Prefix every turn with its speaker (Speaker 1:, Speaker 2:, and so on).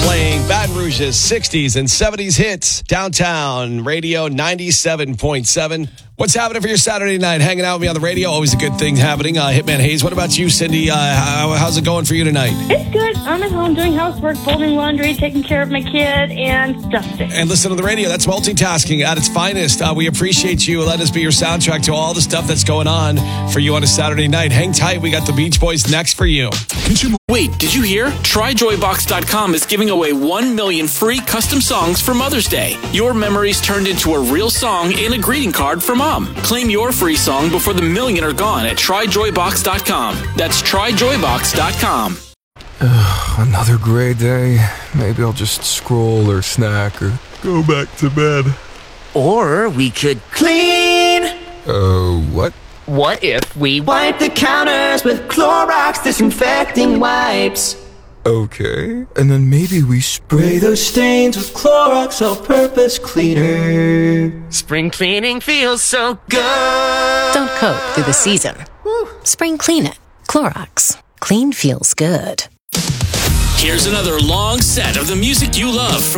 Speaker 1: Playing Baton Rouge's 60s and 70s hits. Downtown Radio 97.7. What's happening for your Saturday night? Hanging out with me on the radio. Always a good thing happening. Hitman Hayes, what about you, Cindy? How's it going for you tonight?
Speaker 2: It's good. I'm at home doing housework, folding laundry, taking care of my kid, and dusting.
Speaker 1: And listen to the radio. That's multitasking at its finest. We appreciate you. Let us be your soundtrack to all the stuff that's going on for you on a Saturday night. Hang tight. We got the Beach Boys next for you.
Speaker 3: Wait, did you hear? TryJoyBox.com is giving away 1 million free custom songs for Mother's Day. Your memories turned into a real song and a greeting card for Mom. Claim your free song before the million are gone at TryJoyBox.com. That's TryJoyBox.com.
Speaker 4: Another gray day. Maybe I'll just scroll or snack or go back to bed.
Speaker 5: Or we could clean.
Speaker 4: What?
Speaker 5: What if we wipe the counters with Clorox disinfecting wipes?
Speaker 4: Okay. And then maybe we spray
Speaker 5: Those stains with Clorox all-purpose cleaner. Spring cleaning feels so good.
Speaker 6: Don't coat through the season. Spring clean it. Clorox. Clean feels good.
Speaker 3: Here's another long set of the music you love.